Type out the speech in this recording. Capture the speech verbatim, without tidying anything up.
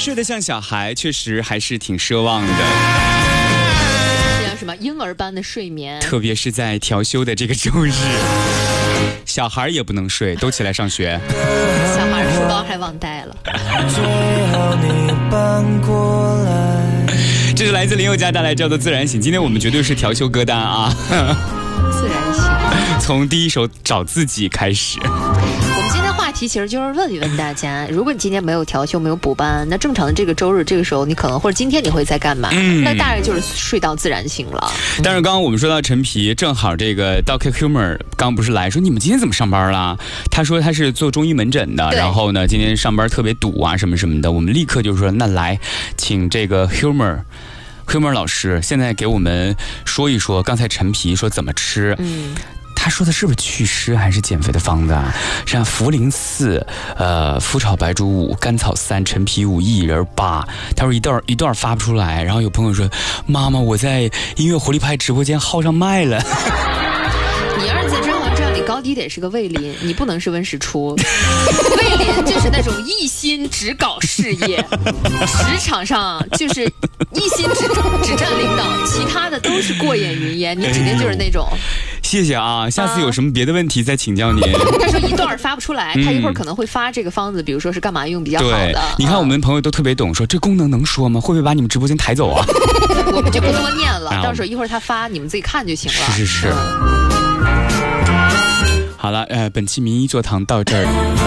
睡得像小孩，确实还是挺奢望的。 像什么婴儿般的睡眠， 特别是在调休的这个周日，小孩也不能睡，都起来上学。 小孩书包还忘带了。 这是来自林宥嘉带来叫做《自然醒》，今天我们绝对是调休歌单啊。 自然醒， 从第一首找自己开始。 我们今天话题其实就是问一问大家，如果你今天没有调休没有补班，那正常的这个周日这个时候你可能或者今天你会在干嘛？嗯，那大概就是睡到自然醒了。 但是刚刚我们说到陈皮，正好这个 Doctor Humor 刚不是来说你们今天怎么上班啦？他说他是做中医门诊的，然后呢今天上班特别堵啊什么什么的，我们立刻就说那来请这个 Humor Humor 老师现在给我们说一说刚才陈皮说怎么吃。嗯，他说的是不是祛湿还是减肥的方子啊？像茯苓四、呃麸炒白术五、甘草三、陈皮五、薏仁八。他说一段一段发不出来，然后有朋友说：“妈妈，我在音乐活力派直播间号上卖了。” 你要是在甄嬛传里高低得是个魏林，你不能是温实初。魏林就是那种一心只搞事业，职场上就是一心只只占领导，其他的都是过眼云烟。你指定就是那种。 谢谢啊，下次有什么别的问题再请教您。 他说一段发不出来，他一会儿可能会发这个方子，比如说是干嘛用比较好的。 你看我们朋友都特别懂，说这功能能说吗？会不会把你们直播间抬走啊？ 我们就不多念了，到时候一会儿他发，你们自己看就行了。 是是是。好了，呃，本期名医座堂到这儿。